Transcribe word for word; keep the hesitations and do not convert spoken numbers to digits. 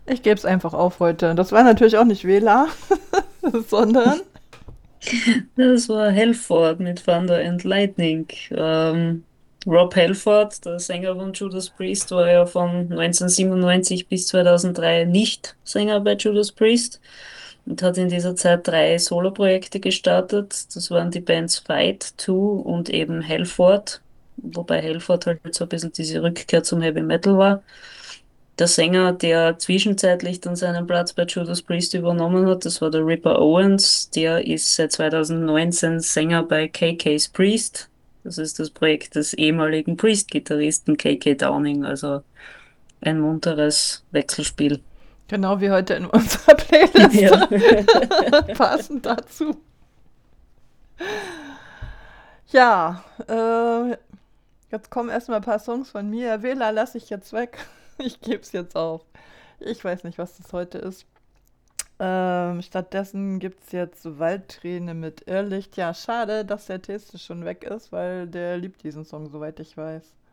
Ich gebe es einfach auf heute. Das war natürlich auch nicht Wähler, sondern Das war Halford mit Thunder and Lightning. Ähm, Rob Halford, der Sänger von Judas Priest, war ja von neunzehnhundertsiebenundneunzig bis zweitausenddrei nicht Sänger bei Judas Priest und hat in dieser Zeit drei Soloprojekte gestartet. Das waren die Bands Fight, Two und eben Halford, wobei Halford halt so ein bisschen diese Rückkehr zum Heavy Metal war. Der Sänger, der zwischenzeitlich dann seinen Platz bei Judas Priest übernommen hat, das war der Ripper Owens. Der ist seit zweitausendneunzehn Sänger bei K K's Priest. Das ist das Projekt des ehemaligen Priest-Gitarristen K K Downing, also ein munteres Wechselspiel. genau wie heute in unserer Ja. Playliste passend dazu. Ja, äh, jetzt kommen erstmal ein paar Songs von mir. Wähler lasse ich jetzt weg. Ich gebe es jetzt auf. Ich weiß nicht, was das heute ist. Ähm, stattdessen gibt es jetzt Waldträne mit Irrlicht. Ja, schade, dass der Taste schon weg ist, weil der liebt diesen Song, soweit ich weiß.